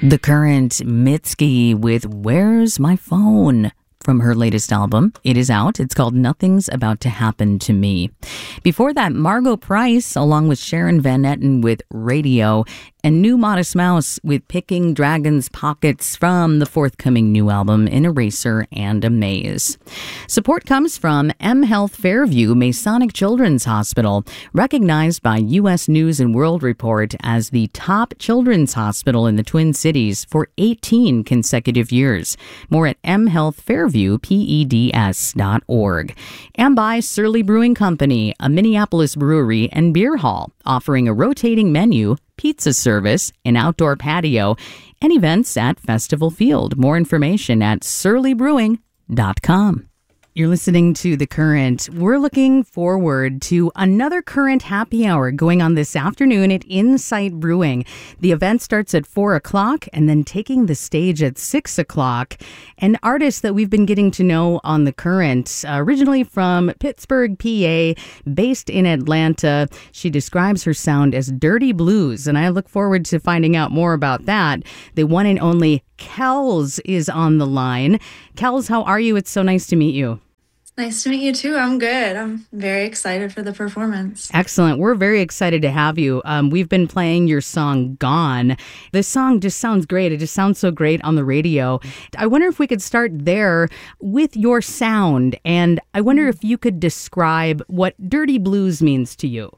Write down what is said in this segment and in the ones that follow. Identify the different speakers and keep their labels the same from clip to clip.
Speaker 1: The Current Mitski with Where's My Phone? From her latest album. It is out. It's called Nothing's About to Happen to Me. Before that, Margo Price, along with Sharon Van Etten with Radio, and New Modest Mouse with Picking Dragon's Pockets from the forthcoming new album, In Eraser and a Maze. Support comes from M Health Fairview Masonic Children's Hospital, recognized by U.S. News and World Report as the top children's hospital in the Twin Cities for 18 consecutive years. More at mhealthfairviewpeds.org. And by Surly Brewing Company, a Minneapolis brewery and beer hall, offering a rotating menu, pizza service, an outdoor patio, and events at Festival Field. More information at surlybrewing.com. You're listening to The Current. We're looking forward to another Current happy hour going on this afternoon at Insight Brewing. The event starts at 4 o'clock and then taking the stage at 6 o'clock. An artist that we've been getting to know on The Current, originally from Pittsburgh, PA, based in Atlanta. She describes her sound as dirty blues, and I look forward to finding out more about that. The one and only Kells is on the line. Kells, how are you? It's so nice to meet you.
Speaker 2: Nice to meet you too. I'm good. I'm very excited for the performance.
Speaker 1: Excellent. We're very excited to have you. We've been playing your song Gone. This song just sounds great. It just sounds so great on the radio. I wonder if we could start there with your sound. And I wonder if you could describe what dirty blues means to you.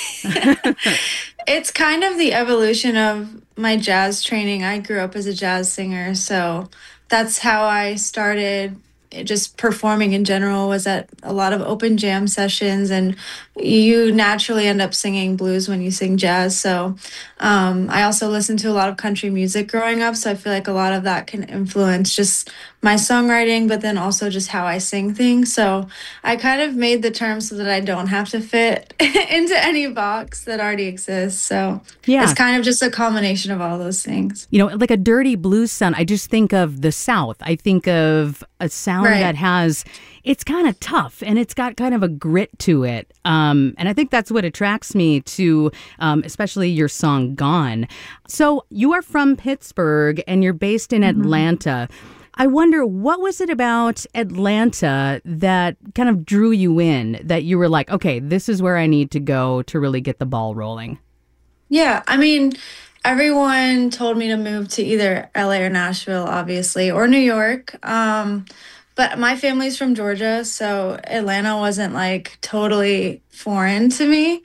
Speaker 2: It's kind of the evolution of my jazz training. I grew up as a jazz singer, so that's how I started just performing in general, was at a lot of open jam sessions, and you naturally end up singing blues when you sing jazz. So I also listened to a lot of country music growing up, so I feel like a lot of that can influence just my songwriting, but then also just how I sing things. So I kind of made the term so that I don't have to fit into any box that already exists. So yeah, it's kind of just a combination of all those things.
Speaker 1: You know, like a dirty blues sound, I just think of the South. I think of a sound that has, it's kind of tough and it's got kind of a grit to it. And I think that's what attracts me to especially your song Gone. So you are from Pittsburgh and you're based in Atlanta. I wonder, what was it about Atlanta that kind of drew you in, that you were like, okay, this is where I need to go to really get the ball rolling?
Speaker 2: Yeah, I mean, everyone told me to move to either LA or Nashville, obviously, or New York. But my family's from Georgia, so Atlanta wasn't like totally foreign to me.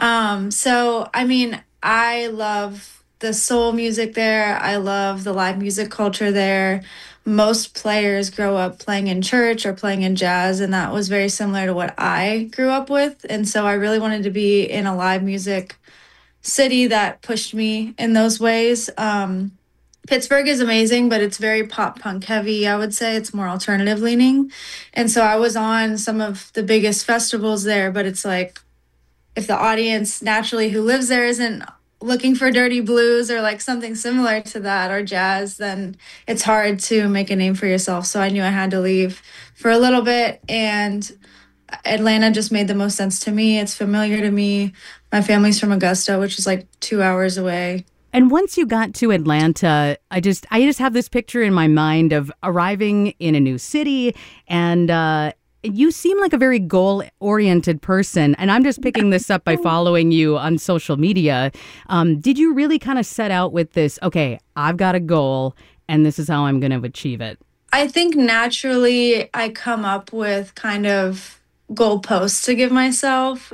Speaker 2: So, I mean, I love the soul music there. I love the live music culture there. Most players grow up playing in church or playing in jazz, and that was very similar to what I grew up with. And so I really wanted to be in a live music city that pushed me in those ways. Pittsburgh is amazing, but it's very pop punk heavy. I would say it's more alternative leaning. And so I was on some of the biggest festivals there, but it's like, if the audience naturally who lives there isn't looking for dirty blues or like something similar to that or jazz, then it's hard to make a name for yourself. So I knew I had to leave for a little bit, and Atlanta just made the most sense to me. It's familiar to me. My family's from Augusta, which is like 2 hours away.
Speaker 1: And once you got to Atlanta, I just have this picture in my mind of arriving in a new city, and you seem like a very goal-oriented person. And I'm just picking this up by following you on social media. Did you really kind of set out with this, okay, I've got a goal, and this is how I'm going to achieve it?
Speaker 2: I think naturally I come up with kind of goalposts to give myself.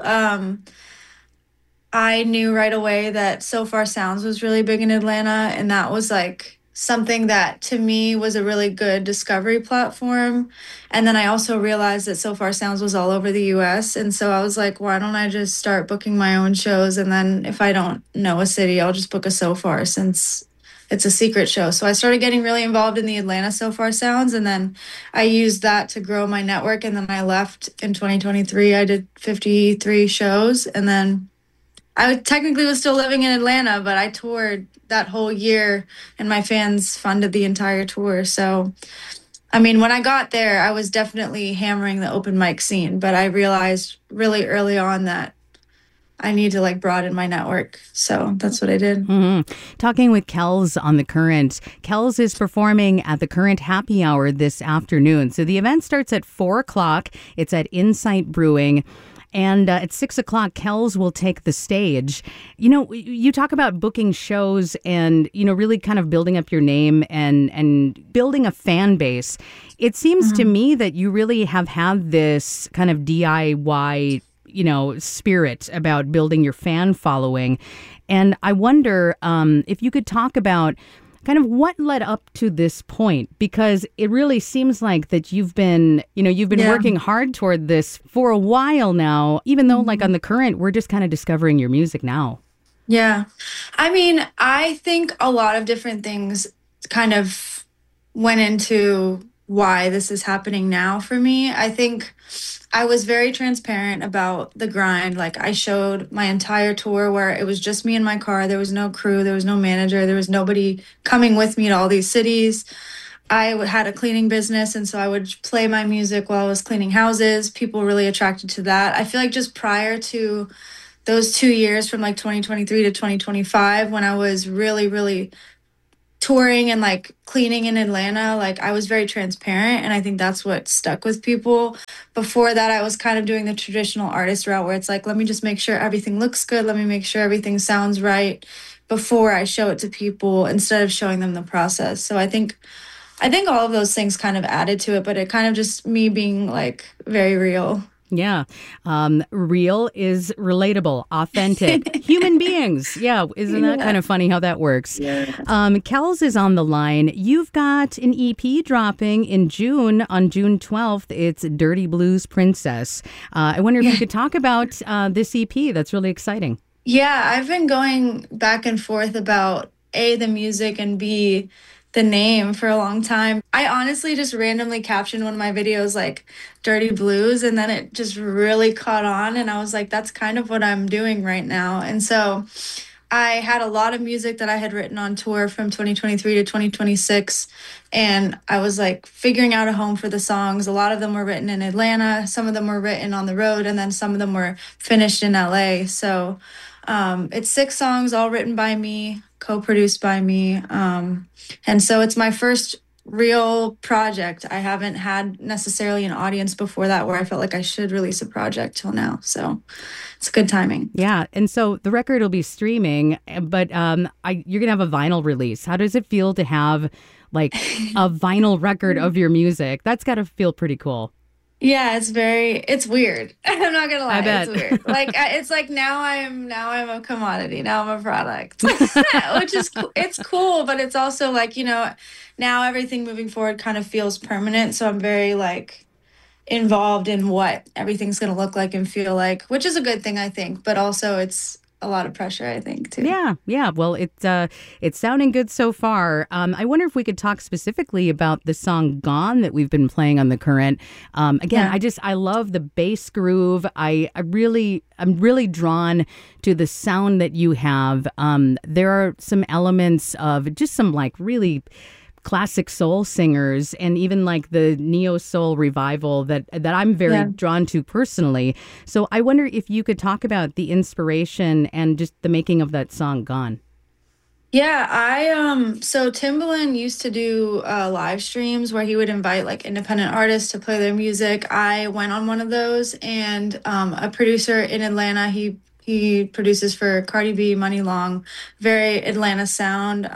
Speaker 2: I knew right away that So Far Sounds was really big in Atlanta, and that was like something that to me was a really good discovery platform. And then I also realized that So Far Sounds was all over the US. And so I was like, why don't I just start booking my own shows? And then if I don't know a city, I'll just book a So Far, since it's a secret show. So I started getting really involved in the Atlanta So Far Sounds, and then I used that to grow my network. And then I left in 2023. I did 53 shows, and then I technically was still living in Atlanta, but I toured that whole year, and my fans funded the entire tour. So, I mean, when I got there, I was definitely hammering the open mic scene, but I realized really early on that I need to like broaden my network. So that's what I did.
Speaker 1: Talking with Kels on the Current. Kels is performing at the Current Happy Hour this afternoon. So the event starts at 4 o'clock. It's at Insight Brewing. And at 6 o'clock, Kels will take the stage. You know, you talk about booking shows and, you know, really kind of building up your name and building a fan base. It seems to me that you really have had this kind of DIY, you know, spirit about building your fan following. And I wonder if you could talk about kind of what led up to this point, because it really seems like that you've been working hard toward this for a while now, even though like on the Current, we're just kind of discovering your music now.
Speaker 2: Yeah. I mean, I think a lot of different things kind of went into why this is happening now for me. I think I was very transparent about the grind. Like I showed my entire tour where it was just me in my car. There was no crew, there was no manager, there was nobody coming with me to all these cities. Had a cleaning business, and so I would play my music while I was cleaning houses. People were really attracted to that. I feel like just prior to those 2 years from like 2023 to 2025, when I was really, really touring and like cleaning in Atlanta, like I was very transparent, and I think that's what stuck with people. Before that, I was kind of doing the traditional artist route where it's like, let me just make sure everything looks good, let me make sure everything sounds right before I show it to people instead of showing them the process. So I think all of those things kind of added to it, but it kind of just me being like very real.
Speaker 1: Yeah. Real is relatable, authentic, human beings. Yeah. Isn't that kind of funny how that works?
Speaker 2: Yeah.
Speaker 1: Kels is on the line. You've got an EP dropping in June, on June 12th. It's Dirty Blues Princess. I wonder if you could talk about this EP. That's really exciting.
Speaker 2: Yeah, I've been going back and forth about A, the music, and B, the name for a long time. I honestly just randomly captioned one of my videos like Dirty Blues, and then it just really caught on. And I was like, that's kind of what I'm doing right now. And so I had a lot of music that I had written on tour from 2023 to 2026. And I was like figuring out a home for the songs. A lot of them were written in Atlanta, some of them were written on the road, and then some of them were finished in LA. So it's 6 songs, all written by me, co-produced by me. And so it's my first real project. I haven't had necessarily an audience before that where I felt like I should release a project till now. So it's good timing.
Speaker 1: Yeah. And so the record will be streaming, but you're going to have a vinyl release. How does it feel to have like a vinyl record of your music? That's got to feel pretty cool.
Speaker 2: Yeah, it's weird. I'm not gonna lie,
Speaker 1: I bet.
Speaker 2: it's weird. Like it's like now I'm a commodity. Now I'm a product, which is it's cool, but it's also like now everything moving forward kind of feels permanent. So I'm very like involved in what everything's gonna look like and feel like, which is a good thing I think. But also it's a lot of pressure I think too.
Speaker 1: Yeah. Well, it's sounding good so far. I wonder if we could talk specifically about the song "Gone" that we've been playing on the Current. Again, I love the bass groove. I'm really drawn to the sound that you have. There are some elements of just some like really classic soul singers and even like the neo soul revival that I'm very drawn to personally. So I wonder if you could talk about the inspiration and just the making of that song "Gone."
Speaker 2: Yeah, so Timbaland used to do live streams where he would invite like independent artists to play their music. I went on one of those, and a producer in Atlanta, he produces for Cardi B, Money Long, very Atlanta sound.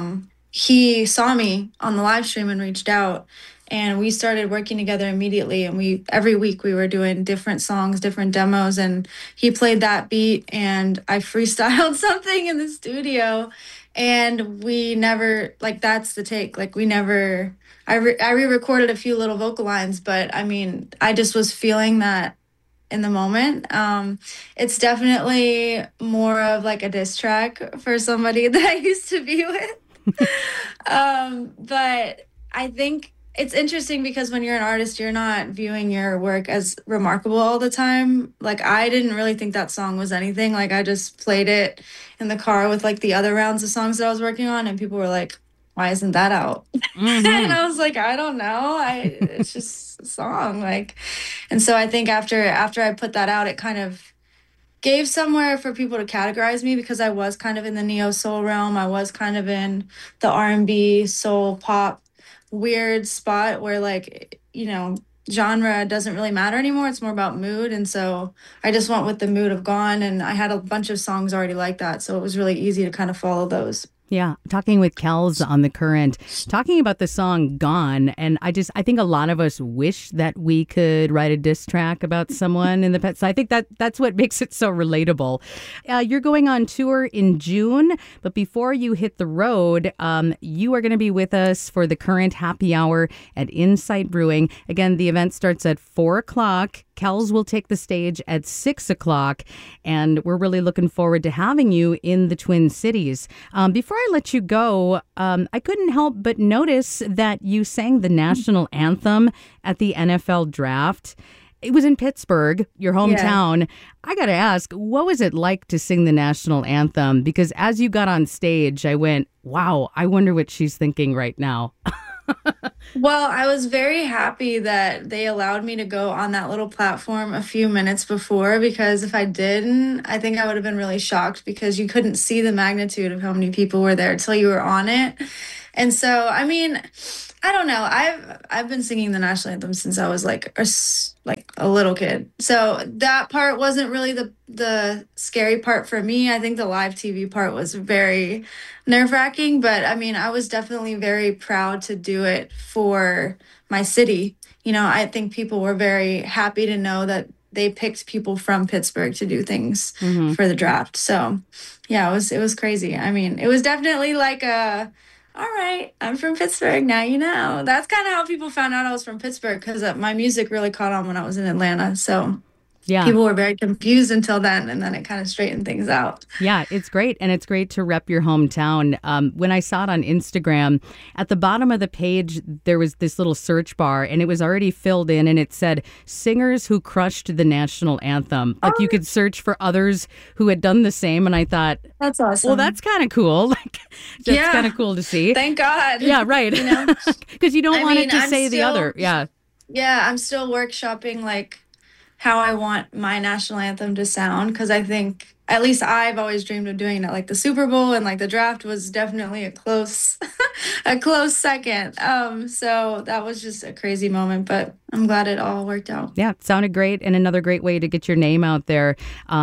Speaker 2: He saw me on the live stream and reached out, and we started working together immediately, and every week we were doing different songs, different demos, and he played that beat and I freestyled something in the studio, and we never, like, that's the take, like we never, I re-recorded a few little vocal lines, but I mean I just was feeling that in the moment. It's definitely more of like a diss track for somebody that I used to be with. But I think it's interesting because when you're an artist, you're not viewing your work as remarkable all the time. Like I didn't really think that song was anything. Like I just played it in the car with like the other rounds of songs that I was working on, and people were like, "Why isn't that out?" And I was like, "I don't know. It's just a song." Like, and so I think after I put that out, it kind of gave somewhere for people to categorize me because I was kind of in the neo soul realm. I was kind of in the R&B, soul, pop, weird spot where like, genre doesn't really matter anymore. It's more about mood. And so I just went with the mood of Gone, and I had a bunch of songs already like that. So it was really easy to kind of follow those.
Speaker 1: Yeah, talking with Kels on The Current, talking about the song Gone. And I think a lot of us wish that we could write a diss track about someone in the past. So I think that's what makes it so relatable. You're going on tour in June, but before you hit the road, you are going to be with us for The Current Happy Hour at Insight Brewing. Again, the event starts at 4 o'clock. Kels will take the stage at 6 o'clock, and we're really looking forward to having you in the Twin Cities. Before I let you go, I couldn't help but notice that you sang the national anthem at the NFL draft. It was in Pittsburgh, your hometown. Yeah. I got to ask, what was it like to sing the national anthem? Because as you got on stage, I went, wow, I wonder what she's thinking right now.
Speaker 2: Well, I was very happy that they allowed me to go on that little platform a few minutes before, because if I didn't, I think I would have been really shocked because you couldn't see the magnitude of how many people were there until you were on it. And so, I mean, I don't know. I've been singing the national anthem since I was like a little kid. So that part wasn't really the scary part for me. I think the live TV part was very nerve-wracking, but I mean, I was definitely very proud to do it for my city. I think people were very happy to know that they picked people from Pittsburgh to do things for the draft. So yeah, it was crazy. I mean, it was definitely like all right, I'm from Pittsburgh, now you know. That's kind of how people found out I was from Pittsburgh, because my music really caught on when I was in Atlanta. So yeah, people were very confused until then, and then it kind of straightened things out.
Speaker 1: Yeah, it's great. And it's great to rep your hometown. When I saw it on Instagram, at the bottom of the page, there was this little search bar, and it was already filled in, and it said, singers who crushed the national anthem. Like you could search for others who had done the same. And I thought,
Speaker 2: that's awesome.
Speaker 1: Well, that's kind of cool. That's kind of cool to see.
Speaker 2: Thank God.
Speaker 1: Yeah, right. Because you don't want it to say the other. Yeah.
Speaker 2: Yeah, I'm still workshopping like how I want my national anthem to sound, because I think, at least I've always dreamed of doing it. Like the Super Bowl and like the draft was definitely a close second. So that was just a crazy moment, but I'm glad it all worked out.
Speaker 1: Yeah, it sounded great, and another great way to get your name out there.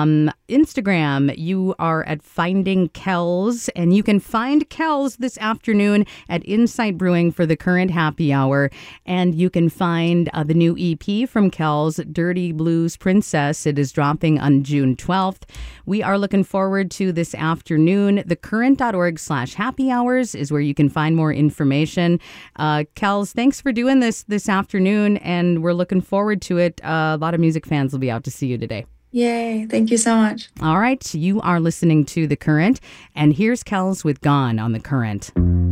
Speaker 1: Instagram, you are at Finding Kels, and you can find Kels this afternoon at Insight Brewing for the Current Happy Hour, and you can find the new EP from Kels, Dirty Blues Princess. It is dropping on June 12th. We are looking forward to this afternoon. Thecurrent.org/happy hours is where you can find more information. Kels, thanks for doing this afternoon, and we're looking forward to it. A lot of music fans will be out to see you today.
Speaker 2: Yay. Thank you so much.
Speaker 1: All right. You are listening to The Current, and here's Kels with Gone on The Current.